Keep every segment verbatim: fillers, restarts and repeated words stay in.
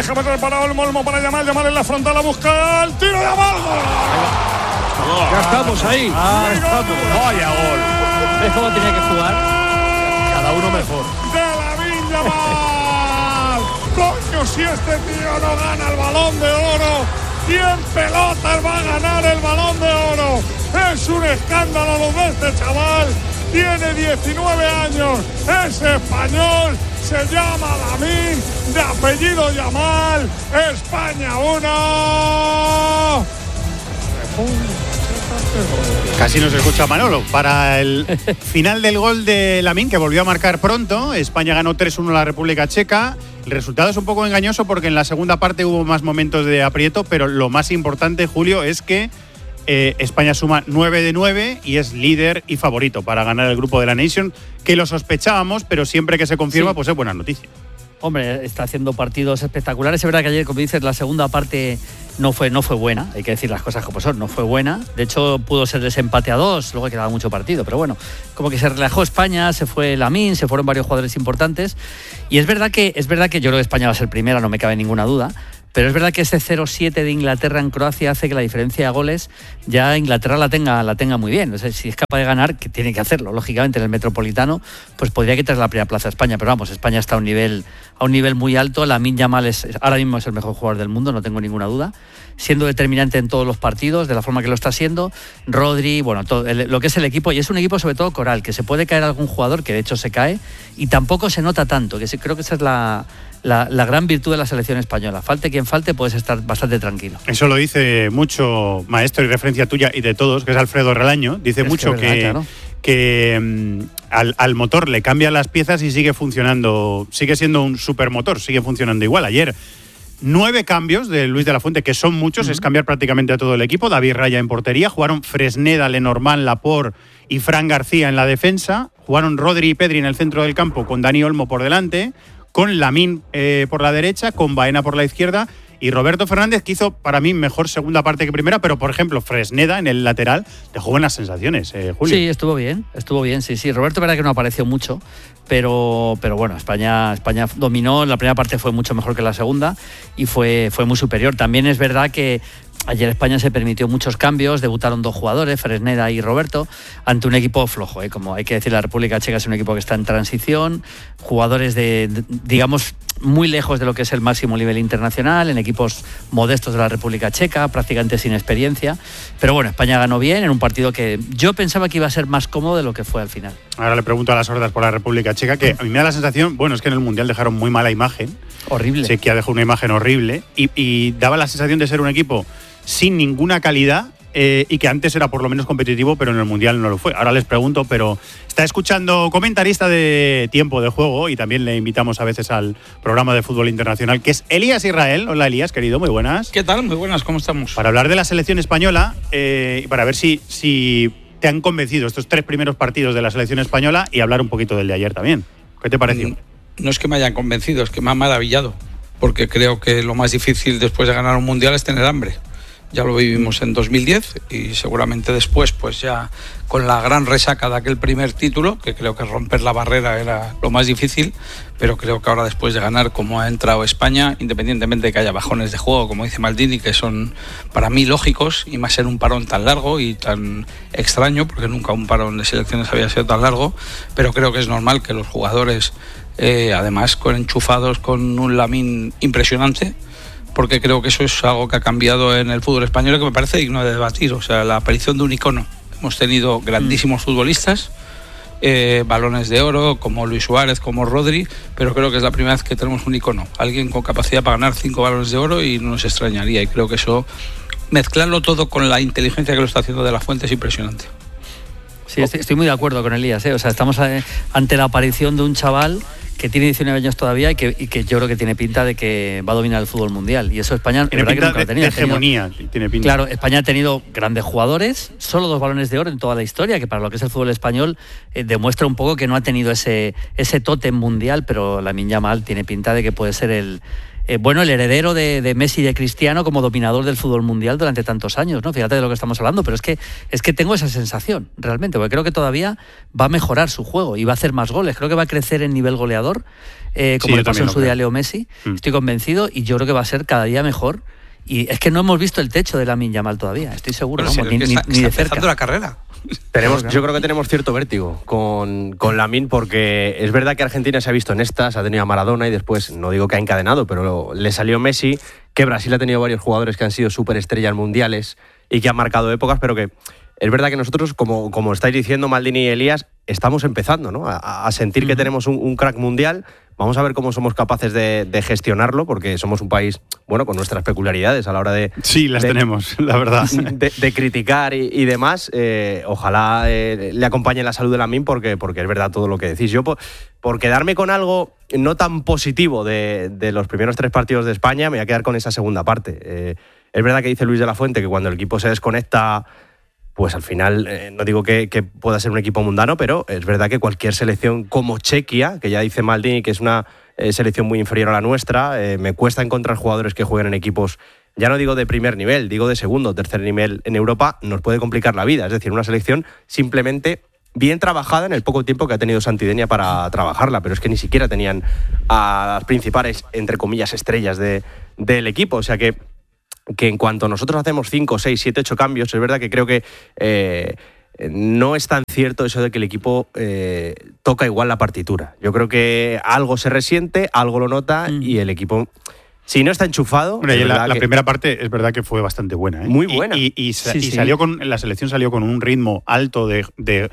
deja meter para Olmo, Olmo para Yamal, Yamal en la frontal, la busca el tiro de Yamal. Ya estamos ahí. Ah, estamos. Vaya gol. ¿Ves cómo tenía que jugar? Cada uno mejor. De Lamine Yamal. Coño, si este tío no gana el Balón de Oro, ¿quién pelotas va a ganar el Balón de Oro? Es un escándalo lo de este chaval. Tiene diecinueve años, es español, se llama Lamine, de apellido Yamal. España uno. Casi nos escucha Manolo. Para el final del gol de Lamine, que volvió a marcar pronto, España ganó tres uno a la República Checa. El resultado es un poco engañoso porque en la segunda parte hubo más momentos de aprieto, pero lo más importante, Julio, es que eh, España suma nueve de nueve y es líder y favorito para ganar el grupo de la Nation, que lo sospechábamos, pero siempre que se confirma, sí, pues es buena noticia. Hombre, está haciendo partidos espectaculares. Es verdad que ayer, como dices, la segunda parte no fue, no fue buena. Hay que decir las cosas como son, no fue buena. De hecho, pudo ser desempate a dos, luego quedaba mucho partido. Pero bueno, como que se relajó España, se fue Lamine, se fueron varios jugadores importantes. Y es verdad que, es verdad que yo creo que España va a ser primera, no me cabe ninguna duda. Pero es verdad que ese cero siete de Inglaterra en Croacia hace que la diferencia de goles ya Inglaterra la tenga, la tenga muy bien. O sea, si es capaz de ganar, que tiene que hacerlo, lógicamente, en el Metropolitano, pues podría quitar la primera plaza a España. Pero vamos, España está a un nivel, a un nivel muy alto. Lamine Yamal es, ahora mismo es el mejor jugador del mundo, no tengo ninguna duda. Siendo determinante en todos los partidos, de la forma que lo está siendo. Rodri, bueno, todo, el, lo que es el equipo, y es un equipo sobre todo coral, que se puede caer algún jugador, que de hecho se cae, y tampoco se nota tanto, que se, creo que esa es la... La, la gran virtud de la selección española. Falte quien falte, puedes estar bastante tranquilo. Eso lo dice mucho, maestro, y referencia tuya y de todos, que es Alfredo Relaño. Dice es mucho que, verdad, que, claro. que um, al, al motor le cambian las piezas y sigue funcionando, sigue siendo un supermotor, sigue funcionando igual. Ayer, nueve cambios de Luis de la Fuente, que son muchos, uh-huh. es cambiar prácticamente a todo el equipo. David Raya en portería, jugaron Fresneda, Lenormand, Laporte y Fran García en la defensa. Jugaron Rodri y Pedri en el centro del campo con Dani Olmo por delante, con Lamine eh, por la derecha, con Baena por la izquierda y Roberto Fernández, que hizo para mí mejor segunda parte que primera, pero por ejemplo Fresneda en el lateral dejó buenas sensaciones, eh, Julio. Sí, estuvo bien, estuvo bien, sí, sí. Roberto, verdad que no apareció mucho, pero, pero bueno, España, España dominó, la primera parte fue mucho mejor que la segunda y fue, fue muy superior. También es verdad que ayer España se permitió muchos cambios, debutaron dos jugadores, Fresneda y Roberto, ante un equipo flojo, ¿eh? Como hay que decir, la República Checa es un equipo que está en transición, jugadores de, de, digamos, muy lejos de lo que es el máximo nivel internacional, en equipos modestos de la República Checa, prácticamente sin experiencia. Pero bueno, España ganó bien en un partido que yo pensaba que iba a ser más cómodo de lo que fue al final. Ahora le pregunto a las sordas por la República Checa, que a mí me da la sensación, bueno, es que en el Mundial dejaron muy mala imagen. Horrible. Chequia dejó una imagen horrible y, y daba la sensación de ser un equipo sin ninguna calidad eh, y que antes era por lo menos competitivo, pero en el Mundial no lo fue. Ahora les pregunto, pero está escuchando comentarista de Tiempo de Juego y también le invitamos a veces al programa de fútbol internacional, que es Elías Israel. Hola Elías, querido, muy buenas. ¿Qué tal? Muy buenas, ¿cómo estamos? Para hablar de la selección española eh, y para ver si, si te han convencido estos tres primeros partidos de la selección española y hablar un poquito del de ayer también. ¿Qué te pareció? No, no es que me hayan convencido, es que me ha maravillado, porque creo que lo más difícil después de ganar un Mundial es tener hambre. Ya lo vivimos en dos mil diez y seguramente después, pues ya con la gran resaca de aquel primer título, que creo que romper la barrera era lo más difícil, pero creo que ahora después de ganar como ha entrado España, independientemente de que haya bajones de juego, como dice Maldini, que son para mí lógicos, y más en un parón tan largo y tan extraño, porque nunca un parón de selecciones había sido tan largo, pero creo que es normal que los jugadores, eh, además con enchufados con un Lamine impresionante, porque creo que eso es algo que ha cambiado en el fútbol español y que me parece digno de debatir. O sea, la aparición de un icono. Hemos tenido grandísimos mm. futbolistas, eh, balones de oro, como Luis Suárez, como Rodri, pero creo que es la primera vez que tenemos un icono. Alguien con capacidad para ganar cinco balones de oro y no nos extrañaría. Y creo que eso, mezclarlo todo con la inteligencia que lo está haciendo De la Fuente, es impresionante. Sí, estoy, estoy muy de acuerdo con Elías, ¿eh? O sea, estamos ante la aparición de un chaval que tiene diecinueve años todavía y que, y que yo creo que tiene pinta de que va a dominar el fútbol mundial. Y eso España, tiene verdad pinta que nunca de, ha tenido. de hegemonía, tenido, tiene pinta. Claro, España ha tenido grandes jugadores, solo dos balones de oro en toda la historia, que para lo que es el fútbol español eh, demuestra un poco que no ha tenido ese, ese tótem mundial, pero Lamine Yamal tiene pinta de que puede ser el, eh, bueno, el heredero de, de Messi y de Cristiano como dominador del fútbol mundial durante tantos años, ¿no? Fíjate de lo que estamos hablando, pero es que es que tengo esa sensación, realmente, porque creo que todavía va a mejorar su juego y va a hacer más goles. Creo que va a crecer en nivel goleador, eh, como sí, le pasó en su creo. día a Leo Messi. Mm. Estoy convencido y yo creo que va a ser cada día mejor. Y es que no hemos visto el techo de Lamine Yamal todavía, estoy seguro, bueno, vamos, sí, ni, está, ni, ni de cerca. la carrera. Tenemos, yo creo que tenemos cierto vértigo con, con Lamine, porque es verdad que Argentina se ha visto en estas, ha tenido a Maradona y después, no digo que ha encadenado, pero le salió Messi, que Brasil ha tenido varios jugadores que han sido superestrellas mundiales y que han marcado épocas, pero que es verdad que nosotros, como, como estáis diciendo Maldini y Elías, estamos empezando, ¿no? a, a sentir que tenemos un, un crack mundial. Vamos a ver cómo somos capaces de, de gestionarlo, porque somos un país, bueno, con nuestras peculiaridades a la hora de... Sí, las de, tenemos, la verdad. De, de criticar y, y demás. Eh, ojalá eh, le acompañe la salud de Lamine, porque, porque es verdad todo lo que decís. Yo, por, por quedarme con algo no tan positivo de, de los primeros tres partidos de España, me voy a quedar con esa segunda parte. Eh, es verdad que dice Luis de la Fuente que cuando el equipo se desconecta... pues al final, eh, no digo que, que pueda ser un equipo mundano, pero es verdad que cualquier selección como Chequia, que ya dice Maldini que es una eh, selección muy inferior a la nuestra, eh, me cuesta encontrar jugadores que jueguen en equipos, ya no digo de primer nivel, digo de segundo o tercer nivel en Europa, nos puede complicar la vida. Es decir, una selección simplemente bien trabajada en el poco tiempo que ha tenido Santidenia para trabajarla, pero es que ni siquiera tenían a las principales, entre comillas, estrellas de, del equipo, o sea que que en cuanto nosotros hacemos cinco, seis, siete, ocho cambios, es verdad que creo que eh, no es tan cierto eso de que el equipo eh, toca igual la partitura. Yo creo que algo se resiente, algo lo nota mm. y el equipo... Si no está enchufado... Bueno, y la, la primera parte es verdad que fue bastante buena. ¿eh? Muy buena. Y, y, y, sí, y sí. salió con la selección salió con un ritmo alto de, de,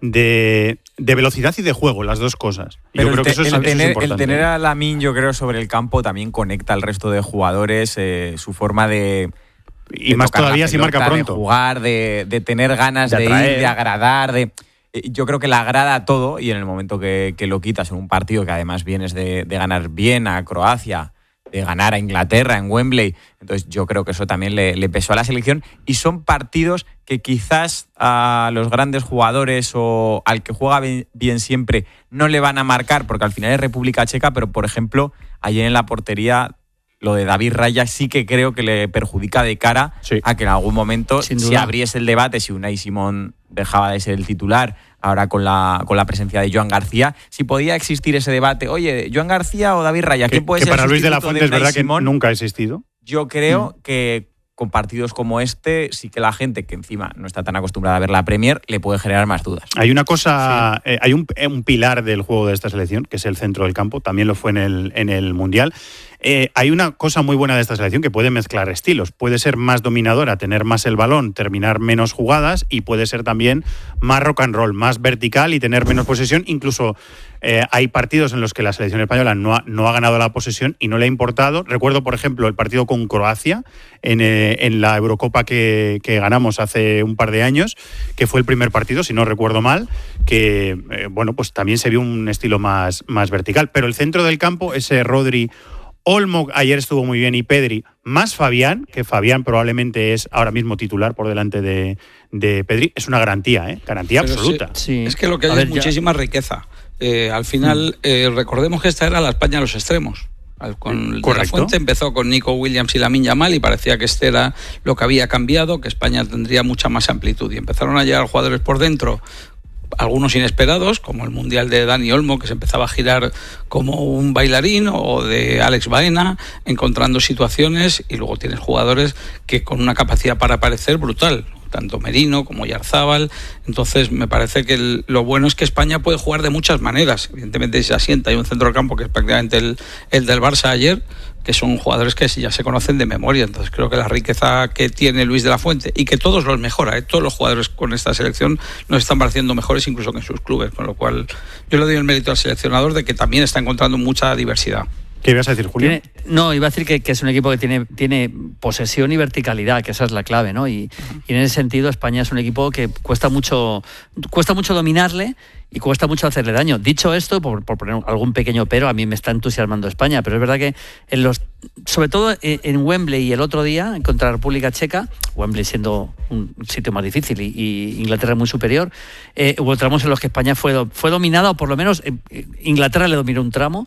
de, de velocidad y de juego, las dos cosas. Pero yo creo te, que eso es, el, eso tener, es importante. el tener a Lamine, yo creo, sobre el campo también conecta al resto de jugadores, eh, su forma de... Y más todavía pelota, si marca pronto. De jugar, de, de tener ganas de, de ir, de agradar, de... Yo creo que le agrada todo y en el momento que, que lo quitas en un partido que además vienes de, de ganar bien a Croacia, de ganar a Inglaterra en Wembley, entonces yo creo que eso también le, le pesó a la selección y son partidos que quizás a los grandes jugadores o al que juega bien, bien siempre no le van a marcar porque al final es República Checa, pero por ejemplo ayer en la portería lo de David Raya sí que creo que le perjudica de cara sí. a que en algún momento si abriese el debate, si Unai Simón dejaba de ser el titular, ahora con la con la presencia de Joan García, si podía existir ese debate, oye, Joan García o David Raya, ¿quién puede que ser para el Luis de la sustituto Fuente de es verdad Simón? Que nunca ha existido. Yo creo mm. que con partidos como este, sí que la gente que encima no está tan acostumbrada a ver la Premier, le puede generar más dudas. Hay una cosa, sí. eh, hay un, un pilar del juego de esta selección, que es el centro del campo, también lo fue en el, en el Mundial. Eh, hay una cosa muy buena de esta selección que puede mezclar estilos. Puede ser más dominadora, tener más el balón, terminar menos jugadas y puede ser también más rock and roll, más vertical y tener menos posesión. Incluso eh, hay partidos en los que la selección española no ha, no ha ganado la posesión y no le ha importado. Recuerdo, por ejemplo, el partido con Croacia en, eh, en la Eurocopa que, que ganamos hace un par de años, que fue el primer partido, si no recuerdo mal, que eh, bueno, pues también se vio un estilo más, más vertical. Pero el centro del campo, ese Rodri... Olmo ayer estuvo muy bien y Pedri, más Fabián, que Fabián probablemente es ahora mismo titular por delante de, de Pedri, es una garantía, ¿eh? Garantía Pero absoluta. Sí, sí. Es que lo que hay es muchísima ya. riqueza. Eh, al final, mm. eh, recordemos que esta era la España a los extremos. Con De la Fuente empezó con Nico Williams y Lamine Yamal y parecía que este era lo que había cambiado, que España tendría mucha más amplitud. Y empezaron a llegar jugadores por dentro, algunos inesperados, como el Mundial de Dani Olmo, que se empezaba a girar como un bailarín, o de Alex Baena, encontrando situaciones, y luego tienes jugadores que con una capacidad para aparecer brutal, tanto Merino como Yarzábal. Entonces me parece que el, lo bueno es que España puede jugar de muchas maneras. Evidentemente se asienta, hay un centro del campo que es prácticamente el, el del Barça ayer, que son jugadores que ya se conocen de memoria. Entonces creo que la riqueza que tiene Luis de la Fuente, y que todos los mejora, ¿eh? Todos los jugadores con esta selección nos están pareciendo mejores incluso que en sus clubes, con lo cual yo le doy el mérito al seleccionador de que también está encontrando mucha diversidad. ¿Qué ibas a decir, Julio? Tiene, no, iba a decir que, que es un equipo que tiene, tiene posesión y verticalidad, que esa es la clave, ¿no? Y, y en ese sentido España es un equipo que cuesta mucho, cuesta mucho dominarle y cuesta mucho hacerle daño. Dicho esto, por, por poner algún pequeño pero, a mí me está entusiasmando España, pero es verdad que en los, sobre todo en Wembley y el otro día contra la República Checa, Wembley siendo un sitio más difícil y, y Inglaterra muy superior, eh, hubo tramos en los que España fue, fue dominada, o por lo menos eh, Inglaterra le dominó un tramo.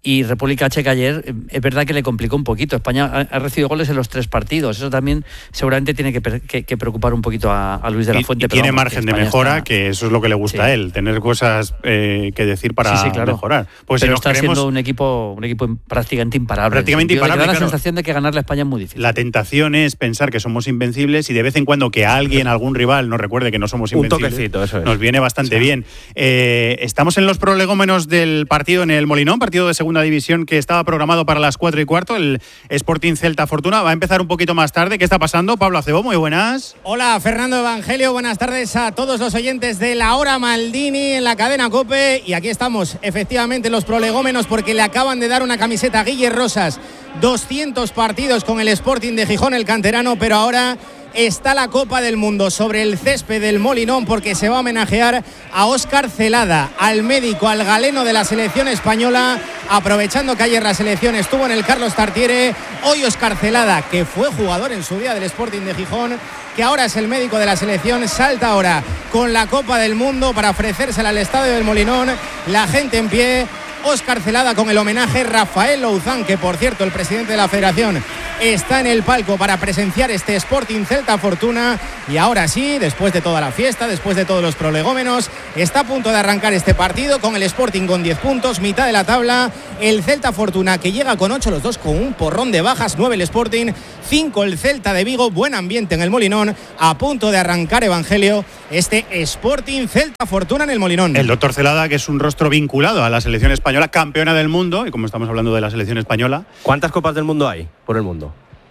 Y República Checa ayer, es verdad que le complicó un poquito. España ha, ha recibido goles en los tres partidos. Eso también seguramente tiene que, que, que preocupar un poquito a, a Luis de la Fuente. Y, y pero tiene vamos, margen de mejora, está... que eso es lo que le gusta sí. a él, tener cosas eh, que decir para sí, sí, claro. mejorar. Pues pero si está creemos, siendo un equipo, un equipo prácticamente imparable. Prácticamente imparable. Da la claro. sensación de que ganarle a España es muy difícil. La tentación es pensar que somos invencibles y de vez en cuando que alguien, algún rival, nos recuerde que no somos invencibles. Un toquecito, eso es. Nos viene bastante sí. bien. Eh, estamos en los prolegómenos del partido en el Molinón, partido de segunda división que estaba programado para las cuatro y cuarto, el Sporting Celta Fortuna. Va a empezar un poquito más tarde. ¿Qué está pasando? Pablo Acebo, muy buenas. Hola, Fernando Evangelio. Buenas tardes a todos los oyentes de La Hora Maldini en la cadena COPE. Y aquí estamos, efectivamente, en los prolegómenos porque le acaban de dar una camiseta a Guille Rosas. doscientos partidos con el Sporting de Gijón, el canterano, pero ahora está la Copa del Mundo sobre el césped del Molinón porque se va a homenajear a Óscar Celada, al médico, al galeno de la selección española, aprovechando que ayer la selección estuvo en el Carlos Tartiere. Hoy Óscar Celada, que fue jugador en su día del Sporting de Gijón, que ahora es el médico de la selección, salta ahora con la Copa del Mundo para ofrecérsela al estadio del Molinón. La gente en pie. Óscar Celada con el homenaje. Rafael Louzán, que por cierto el presidente de la federación está en el palco para presenciar este Sporting Celta Fortuna. Y ahora sí, después de toda la fiesta, después de todos los prolegómenos, está a punto de arrancar este partido con el Sporting con diez puntos, mitad de la tabla. El Celta Fortuna que llega con ocho, los dos con un porrón de bajas, nueve el Sporting, cinco el Celta de Vigo. Buen ambiente en el Molinón, a punto de arrancar, Evangelio, este Sporting Celta Fortuna en el Molinón. El doctor Celada, que es un rostro vinculado a la selección española, campeona del mundo, y como estamos hablando de la selección española. ¿Cuántas copas del mundo hay por el mundo?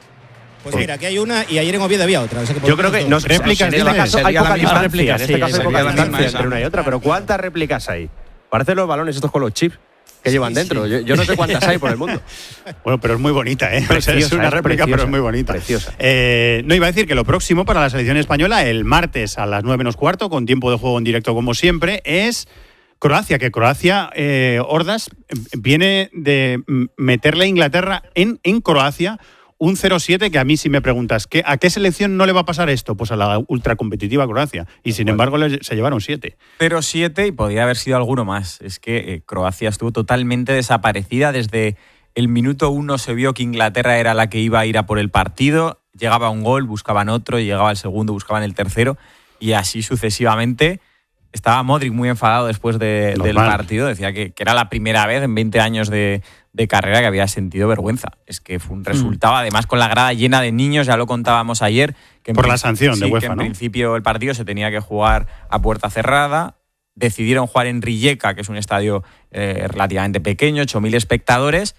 Pues mira, aquí hay una y ayer en Oviedo había otra. O sea que yo creo que no, réplicas, en este caso hay pocas distancias. En este caso hay pocas distancias entre una y otra, pero ¿cuántas réplicas hay? Parecen los balones estos con los chips que sí, llevan dentro. Sí. Yo, yo no sé cuántas hay por el mundo. Bueno, pero es muy bonita, ¿eh? Preciosa, o sea, es una es réplica, preciosa, pero es muy bonita. Preciosa. Eh, no, iba a decir que lo próximo para la selección española, el martes a las nueve menos cuarto, con tiempo de juego en directo como siempre, es Croacia, que Croacia, eh, Hordas, viene de meterle a Inglaterra en, en Croacia un cero siete, que a mí si me preguntas, ¿qué, ¿a qué selección no le va a pasar esto? Pues a la ultracompetitiva Croacia. Y sin bueno. embargo le, se llevaron siete. cero siete y podría haber sido alguno más. Es que eh, Croacia estuvo totalmente desaparecida. Desde el minuto uno se vio que Inglaterra era la que iba a ir a por el partido. Llegaba un gol, buscaban otro, llegaba el segundo, buscaban el tercero. Y así sucesivamente. Estaba Modric muy enfadado después de, del partido. Decía que, que era la primera vez en veinte años de, de carrera que había sentido vergüenza. Es que fue un resultado, mm. además con la grada llena de niños, ya lo contábamos ayer. Que Por la sanción sí, de UEFA, que en ¿no? principio el partido se tenía que jugar a puerta cerrada. Decidieron jugar en Rijeka, que es un estadio eh, relativamente pequeño, ocho mil espectadores.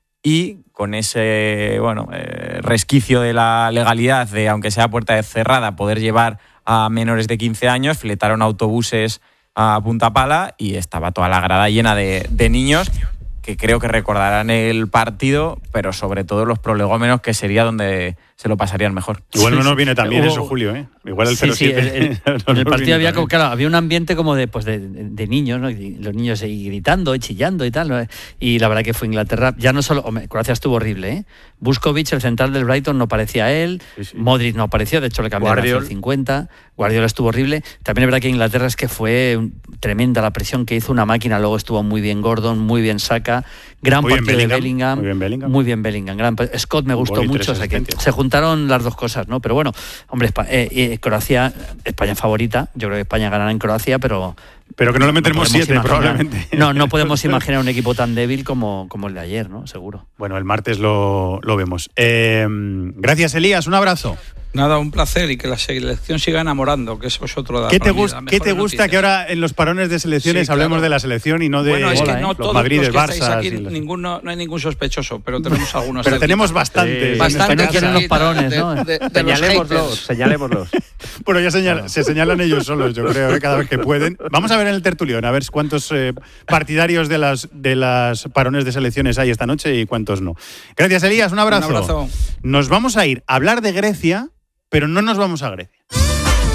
Y con ese bueno eh, resquicio de la legalidad de, aunque sea a puerta cerrada, poder llevar a menores de quince años, fletaron autobuses a punta pala y estaba toda la grada llena de, de niños que creo que recordarán el partido, pero sobre todo los prolegómenos, que sería donde se lo pasarían mejor. Igual no nos viene tan bien eso, Julio, ¿eh? Igual el cero siete. Sí, sí, el, el, no en el partido había, como, claro, había un ambiente como de, pues de, de niños, ¿no? Y los niños ahí gritando y chillando y tal, ¿no? Y la verdad que fue Inglaterra, ya no solo, hombre, Croacia estuvo horrible, ¿eh? Vuskovic, el central del Brighton, no parecía él, sí, sí. Modric no apareció, de hecho le cambiaron hacia el cincuenta, Guardiola estuvo horrible. También es verdad que Inglaterra es que fue tremenda la presión que hizo, una máquina, luego estuvo muy bien Gordon, muy bien Saka, gran muy partido bien de Bellingham, muy bien Bellingham, muy bien Bellingham, gran, Scott me gustó mucho, o sea que se juntaron las dos cosas, ¿no? Pero bueno, hombre, eh, eh, Croacia, España favorita, yo creo que España ganará en Croacia, pero pero que no le metemos no siete probablemente. No, no podemos imaginar un equipo tan débil como, como el de ayer, ¿no? Seguro. Bueno, el martes lo, lo vemos. Eh, gracias, Elías, un abrazo. Nada, un placer, y que la selección siga enamorando, que eso es otro de ¿Qué te, gust, ¿qué te gusta noticias? Que ahora en los parones de selecciones sí, hablemos claro. de la selección y no de bueno, es que no, los todos Madrides, los que Barça? Aquí, los... ninguno, no hay ningún sospechoso, pero tenemos algunos. Pero tenemos bastantes. Sí. Bastante quieren los parones, ¿no? De, de, de señalémoslos, señalémoslos. Bueno, ya señal, se señalan ellos solos, yo creo, ¿eh? Cada vez que pueden. Vamos a ver en el tertulión, a ver cuántos eh, partidarios de las, de las parones de selecciones hay esta noche y cuántos no. Gracias, Elías, un abrazo. Un abrazo. Nos vamos a ir a hablar de Grecia, pero no nos vamos a Grecia.